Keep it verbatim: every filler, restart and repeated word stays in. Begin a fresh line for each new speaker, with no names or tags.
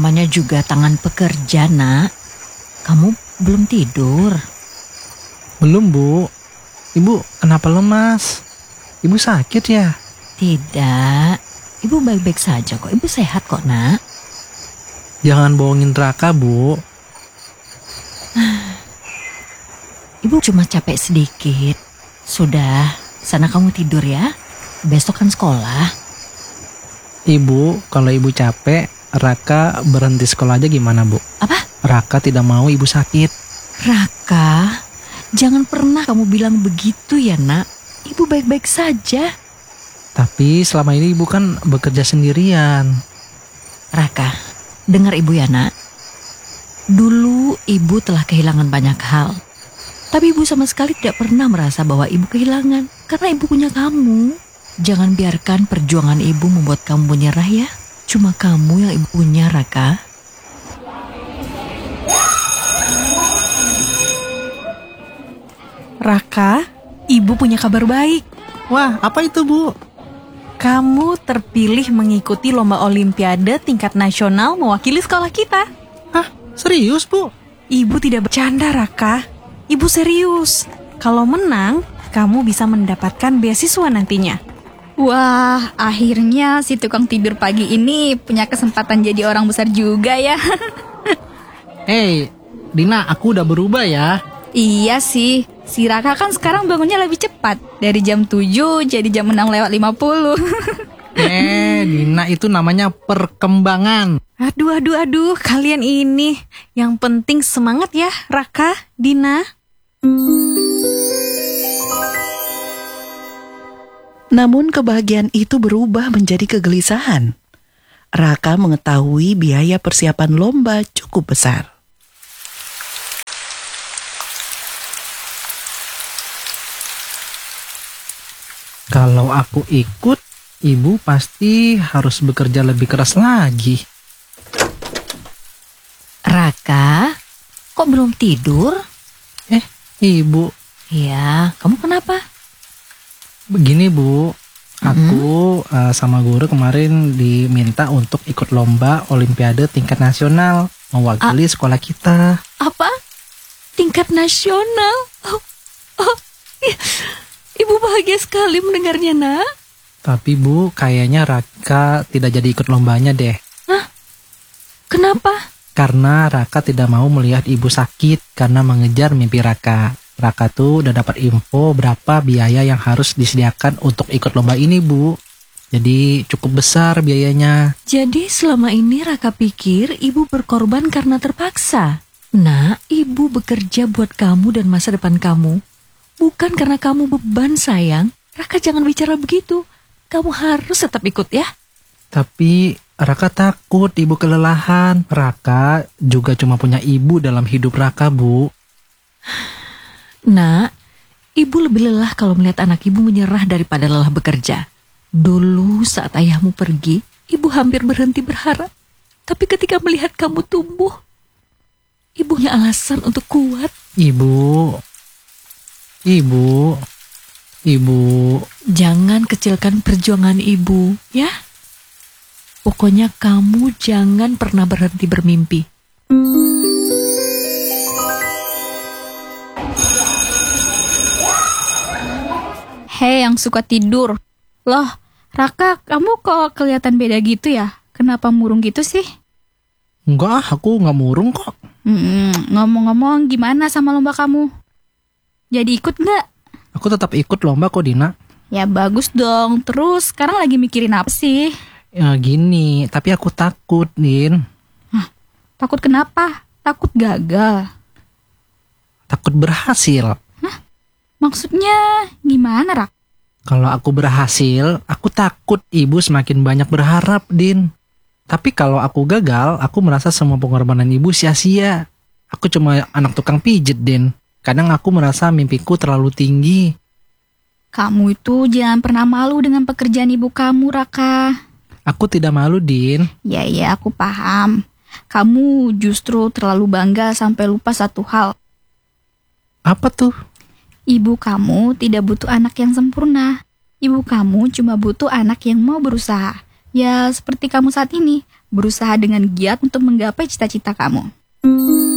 namanya juga tangan pekerja, Nak. Kamu belum tidur?
Belum, Bu. Ibu kenapa lemas? Ibu sakit ya?
Tidak, Ibu baik-baik saja kok. Ibu sehat kok, Nak.
Jangan bohongin Raka, Bu.
Ibu cuma capek sedikit. Sudah, sana kamu tidur ya. Besok kan sekolah.
Ibu, kalau ibu capek, Raka berhenti sekolah aja gimana, Bu?
Apa?
Raka tidak mau ibu sakit.
Raka, jangan pernah kamu bilang begitu ya, Nak. Ibu baik-baik saja.
Tapi selama ini ibu kan bekerja sendirian.
Raka, dengar ibu ya, Nak. Dulu ibu telah kehilangan banyak hal. Tapi ibu sama sekali tidak pernah merasa bahwa ibu kehilangan. Karena ibu punya kamu. Jangan biarkan perjuangan ibu membuat kamu menyerah ya. Cuma kamu yang ibu punya, Raka.
Raka, ibu punya kabar baik.
Wah, apa itu, Bu?
Kamu terpilih mengikuti lomba olimpiade tingkat nasional mewakili sekolah kita.
Hah? Serius, Bu?
Ibu tidak bercanda, Raka. Ibu serius. Kalau menang, kamu bisa mendapatkan beasiswa nantinya.
Wah, akhirnya si tukang tidur pagi ini punya kesempatan jadi orang besar juga ya.
Hei, Dina, aku udah berubah ya.
Iya sih, si Raka kan sekarang bangunnya lebih cepat. Dari jam tujuh jadi jam enam lewat lima puluh.
Eh, Dina, itu namanya perkembangan.
Aduh, aduh, aduh, kalian ini. Yang penting semangat ya, Raka, Dina.
Namun kebahagiaan itu berubah menjadi kegelisahan. Raka mengetahui biaya persiapan lomba cukup besar.
Kalau aku ikut, ibu pasti harus bekerja lebih keras lagi.
Raka, kok belum tidur?
Eh, ibu.
Ya, kamu kenapa?
Begini, Bu. Aku mm-hmm. uh, sama guru kemarin diminta untuk ikut lomba olimpiade tingkat nasional. Mewakili A- sekolah kita.
Apa? Tingkat nasional? Oh, oh, Ibu bahagia sekali mendengarnya, Nak.
Tapi, Bu, kayaknya Raka tidak jadi ikut lombanya deh.
Hah? Kenapa?
Karena Raka tidak mau melihat ibu sakit karena mengejar mimpi Raka. Raka tuh udah dapat info berapa biaya yang harus disediakan untuk ikut lomba ini, Bu. Jadi cukup besar biayanya.
Jadi selama ini Raka pikir ibu berkorban karena terpaksa. Nah, ibu bekerja buat kamu dan masa depan kamu. Bukan karena kamu beban, sayang. Raka jangan bicara begitu. Kamu harus tetap ikut ya.
Tapi Raka takut ibu kelelahan. Raka juga cuma punya ibu dalam hidup Raka, Bu.
Nak, ibu lebih lelah kalau melihat anak ibu menyerah daripada lelah bekerja. Dulu saat ayahmu pergi, ibu hampir berhenti berharap. Tapi ketika melihat kamu tumbuh, ibu punya alasan untuk kuat.
Ibu, ibu, ibu.
Jangan kecilkan perjuangan ibu, ya. Pokoknya kamu jangan pernah berhenti bermimpi.
Hei yang suka tidur. Loh, Raka, kamu kok kelihatan beda gitu ya? Kenapa murung gitu sih?
Enggak, aku nggak murung kok.
Hmm, ngomong-ngomong, gimana sama lomba kamu? Jadi ikut nggak?
Aku tetap ikut lomba kok, Dina.
Ya bagus dong. Terus sekarang lagi mikirin apa sih?
Ya gini, tapi aku takut, Din.
Hah, takut kenapa? Takut gagal?
Takut berhasil.
Hah? Maksudnya gimana, Rak?
Kalau aku berhasil, aku takut ibu semakin banyak berharap, Din. Tapi kalau aku gagal, aku merasa semua pengorbanan ibu sia-sia. Aku cuma anak tukang pijet, Din. Kadang aku merasa mimpiku terlalu tinggi.
Kamu itu jangan pernah malu dengan pekerjaan ibu kamu, Raka.
Aku tidak malu, Din.
Ya, ya, aku paham. Kamu justru terlalu bangga sampai lupa satu hal.
Apa tuh?
Ibu kamu tidak butuh anak yang sempurna. Ibu kamu cuma butuh anak yang mau berusaha. Ya, seperti kamu saat ini, berusaha dengan giat untuk menggapai cita-cita kamu.